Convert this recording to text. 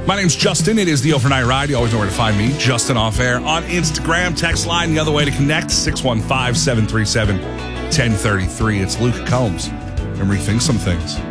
My name's Justin. It is the Overnight Ride. You always know where to find me, Justin Off Air, on Instagram. Text line the other way to connect, 615-737-1033. It's Luke Combs. And rethink some things.